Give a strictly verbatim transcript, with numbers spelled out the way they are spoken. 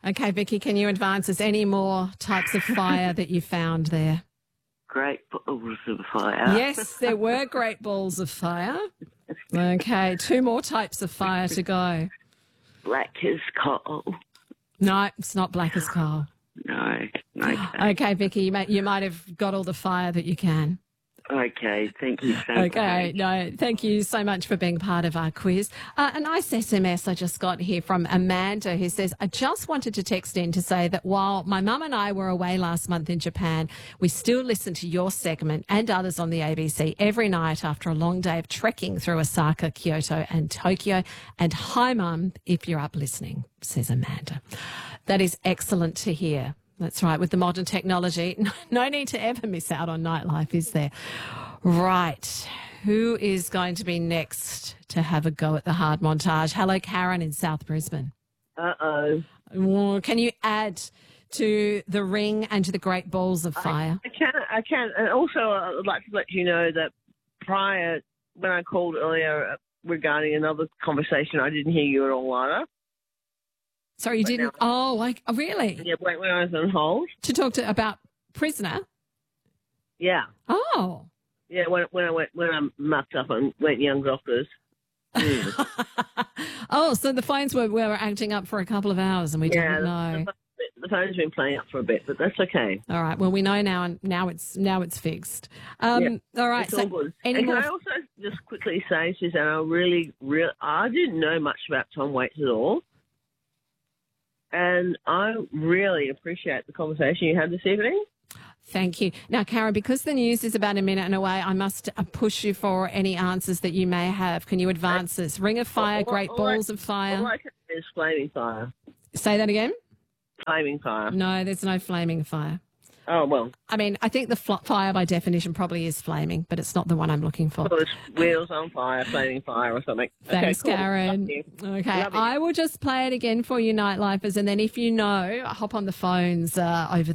Okay, Vicky, can you advance us any more types of fire that you found there? Great balls of fire. Yes, there were great balls of fire. Okay, two more types of fire to go. Black as coal. No, it's not black as coal. No. Okay. Okay, Vicky, you might, you might have got all the fire that you can. Okay, thank you so much. Okay, no, thank you so much for being part of our quiz. Uh, a nice S M S I just got here from Amanda who says, I just wanted to text in to say that while my mum and I were away last month in Japan, we still listen to your segment and others on the A B C every night after a long day of trekking through Osaka, Kyoto and Tokyo. And hi, Mum, if you're up listening, says Amanda. That is excellent to hear. That's right. With the modern technology, no need to ever miss out on nightlife, is there? Right. Who is going to be next to have a go at the hard montage? Hello, Karen in South Brisbane. Uh-oh. Oh, can you add to the ring and to the great balls of fire? I, I can. I can. And also, I would like to let you know that prior, when I called earlier regarding another conversation, I didn't hear you at all either. Sorry, you But didn't? now- Oh, like, oh, really? Yeah, when, when I was on hold. To talk to about prisoner? Yeah. Oh. Yeah, when when I went when I mucked up and went young doctors. Oh, so the phones were, were acting up for a couple of hours and we Yeah, didn't know. the, the, the phone's been playing up for a bit, but that's okay. All right. Well, we know now, and now it's now it's fixed. Um, All right. It's so all good. any and more? can I also just quickly say, Suzanne, I really, really, I didn't know much about Tom Waits at all. And I really appreciate the conversation you had this evening. Thank you. Now, Karen, because the news is about a minute and away, I must uh, push you for any answers that you may have. Can you advance this? Ring of fire, All- great all balls I- of fire. All I can say is flaming fire. Say that again? Flaming fire. No, there's no flaming fire. Oh, well. I mean, I think the fl- fire by definition probably is flaming, but it's not the one I'm looking for. Well, it's wheels on fire, flaming fire or something. Thanks, okay, cool. Karen. Love you. Okay, Love you. I will just play it again for you, Nightlifers, and then if you know, hop on the phones uh, over the